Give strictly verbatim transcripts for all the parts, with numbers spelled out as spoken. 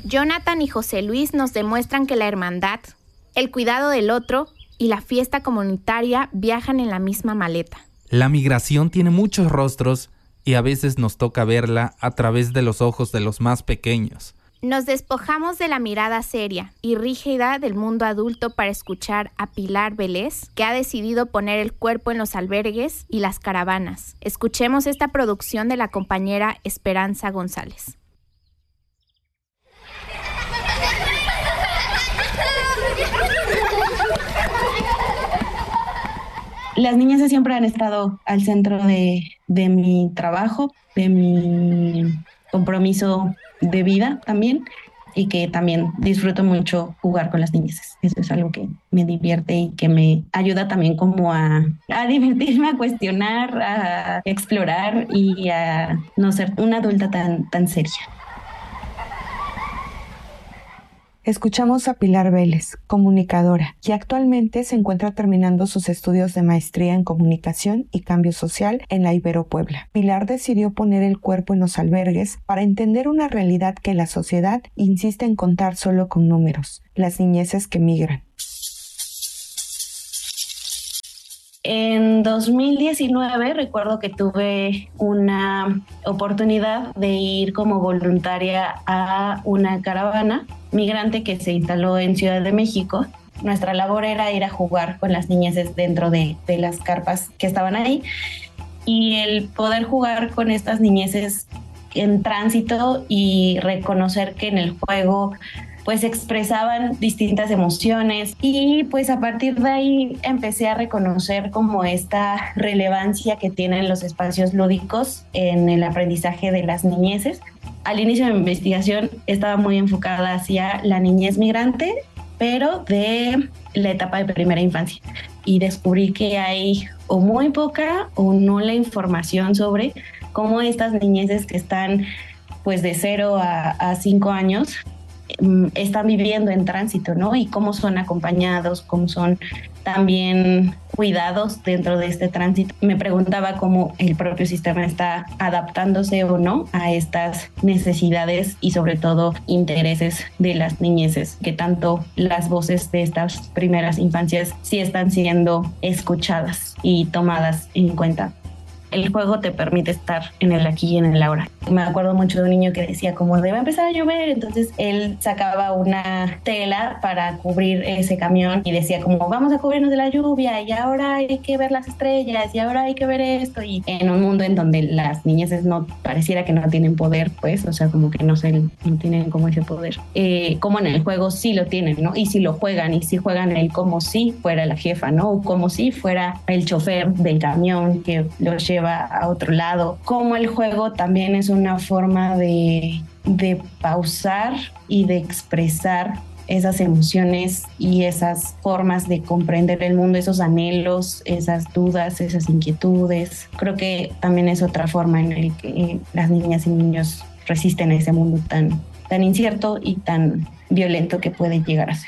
Jonathan y José Luis nos demuestran que la hermandad, el cuidado del otro y la fiesta comunitaria viajan en la misma maleta. La migración tiene muchos rostros y a veces nos toca verla a través de los ojos de los más pequeños. Nos despojamos de la mirada seria y rígida del mundo adulto para escuchar a Pilar Vélez, que ha decidido poner el cuerpo en los albergues y las caravanas. Escuchemos esta producción de la compañera Esperanza González. Las niñas siempre han estado al centro de, de mi trabajo, de mi compromiso de vida también, y que también disfruto mucho jugar con las niñas. Eso es algo que me divierte y que me ayuda también como a, a divertirme, a cuestionar, a explorar y a no ser una adulta tan, tan seria. Escuchamos a Pilar Vélez, comunicadora, y actualmente se encuentra terminando sus estudios de maestría en comunicación y cambio social en la Ibero Puebla. Pilar decidió poner el cuerpo en los albergues para entender una realidad que la sociedad insiste en contar solo con números: las niñeces que migran. En dos mil diecinueve recuerdo que tuve una oportunidad de ir como voluntaria a una caravana migrante que se instaló en Ciudad de México. Nuestra labor era ir a jugar con las niñeces dentro de, de las carpas que estaban ahí, y el poder jugar con estas niñeces en tránsito y reconocer que en el juego pues expresaban distintas emociones, y pues a partir de ahí empecé a reconocer como esta relevancia que tienen los espacios lúdicos en el aprendizaje de las niñeces. Al inicio de mi investigación estaba muy enfocada hacia la niñez migrante, pero de la etapa de primera infancia, y descubrí que hay o muy poca o nula información sobre cómo estas niñeces que están pues de cero a cinco años están viviendo en tránsito, ¿no? Y cómo son acompañados, cómo son también cuidados dentro de este tránsito. Me preguntaba cómo el propio sistema está adaptándose o no a estas necesidades y sobre todo intereses de las niñeces, que tanto las voces de estas primeras infancias sí están siendo escuchadas y tomadas en cuenta. El juego te permite estar en el aquí y en el ahora. Me acuerdo mucho de un niño que decía como debe empezar a llover, entonces él sacaba una tela para cubrir ese camión y decía como vamos a cubrirnos de la lluvia, y ahora hay que ver las estrellas, y ahora hay que ver esto, y en un mundo en donde las niñeces no pareciera que no tienen poder, pues, o sea, como que no sé, no tienen como ese poder, eh, como en el juego sí lo tienen, ¿no? Y si lo juegan, y si juegan el como si fuera la jefa, ¿no? O como si fuera el chofer del camión que los lleva a otro lado. Como el juego también es una forma de, de pausar y de expresar esas emociones y esas formas de comprender el mundo, esos anhelos, esas dudas, esas inquietudes. Creo que también es otra forma en la que las niñas y niños resisten a ese mundo tan, tan incierto y tan violento que puede llegar a ser.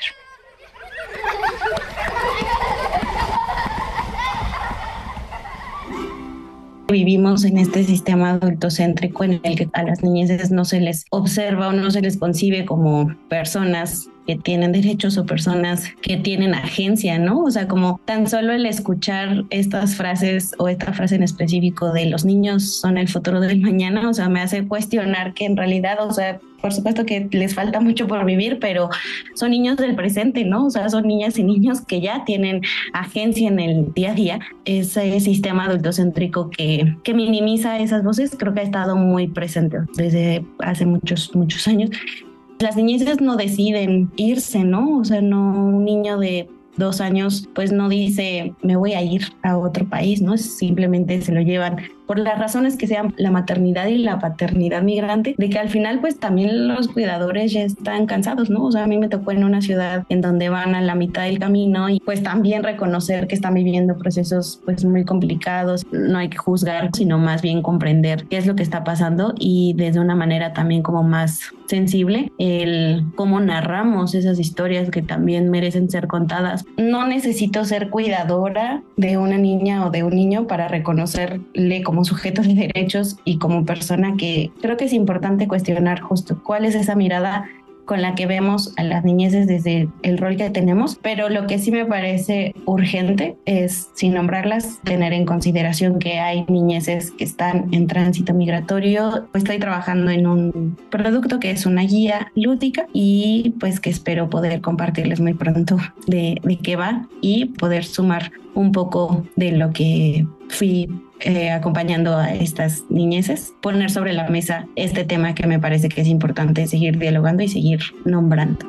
Vivimos en este sistema adultocéntrico en el que a las niñeces no se les observa o no se les concibe como personas que tienen derechos o personas que tienen agencia, ¿no? O sea, como tan solo el escuchar estas frases o esta frase en específico de los niños son el futuro del mañana, o sea, me hace cuestionar que en realidad, o sea, por supuesto que les falta mucho por vivir, pero son niños del presente, ¿no? O sea, son niñas y niños que ya tienen agencia en el día a día. Ese sistema adultocéntrico que, que minimiza esas voces creo que ha estado muy presente desde hace muchos, muchos años. Las niñeces no deciden irse, ¿no? O sea, no, un niño de dos años pues no dice me voy a ir a otro país, ¿no? Simplemente se lo llevan por las razones que sean, la maternidad y la paternidad migrante, de que al final pues también los cuidadores ya están cansados, ¿no? O sea, a mí me tocó en una ciudad en donde van a la mitad del camino y pues también reconocer que están viviendo procesos pues muy complicados. No hay que juzgar, sino más bien comprender qué es lo que está pasando y desde una manera también como más sensible el cómo narramos esas historias que también merecen ser contadas. No necesito ser cuidadora de una niña o de un niño para reconocerle como sujeto de derechos y como persona, que creo que es importante cuestionar justo cuál es esa mirada con la que vemos a las niñeces desde el rol que tenemos, pero lo que sí me parece urgente es, sin nombrarlas, tener en consideración que hay niñeces que están en tránsito migratorio. Estoy trabajando en un producto que es una guía lúdica y pues que espero poder compartirles muy pronto de, de qué va y poder sumar un poco de lo que fui eh, acompañando a estas niñeces, poner sobre la mesa este tema que me parece que es importante seguir dialogando y seguir nombrando.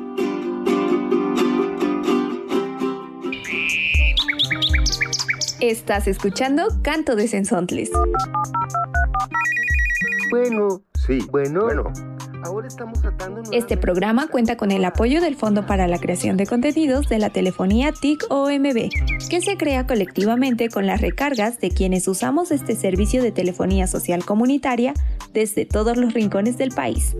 Estás escuchando Canto de Sensontles. Bueno, sí, bueno, bueno. Ahora estamos tratando este programa cuenta con el apoyo del Fondo para la Creación de Contenidos de la Telefonía T I C O M B, que se crea colectivamente con las recargas de quienes usamos este servicio de telefonía social comunitaria desde todos los rincones del país.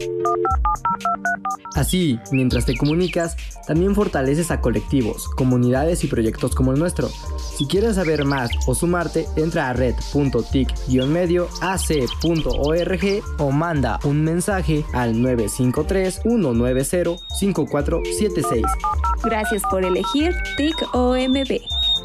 Así, mientras te comunicas, también fortaleces a colectivos, comunidades y proyectos como el nuestro. Si quieres saber más o sumarte, entra a red punto tic guion medio a c punto org o manda un mensaje al nueve cinco tres, uno nueve cero, cinco cuatro siete seis. Gracias por elegir T I C O M B.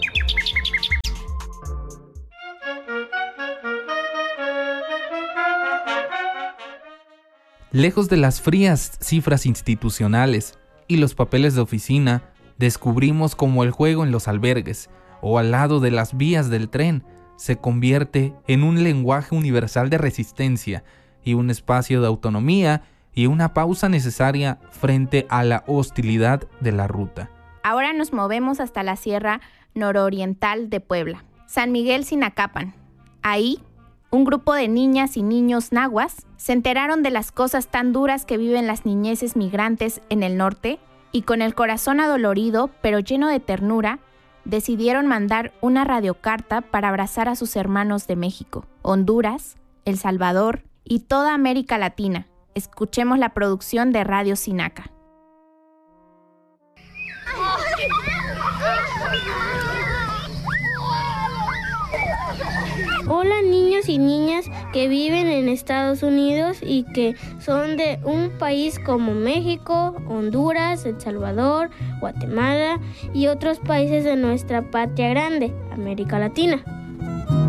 Lejos de las frías cifras institucionales y los papeles de oficina, descubrimos cómo el juego en los albergues o al lado de las vías del tren se convierte en un lenguaje universal de resistencia y un espacio de autonomía y una pausa necesaria frente a la hostilidad de la ruta. Ahora nos movemos hasta la sierra nororiental de Puebla, San Miguel Sinacapan. Ahí, un grupo de niñas y niños nahuas se enteraron de las cosas tan duras que viven las niñeces migrantes en el norte y con el corazón adolorido pero lleno de ternura, decidieron mandar una radiocarta para abrazar a sus hermanos de México, Honduras, El Salvador y toda América Latina. Escuchemos la producción de Radio Sinaca. Hola niños y niñas que viven en Estados Unidos y que son de un país como México, Honduras, El Salvador, Guatemala y otros países de nuestra patria grande, América Latina.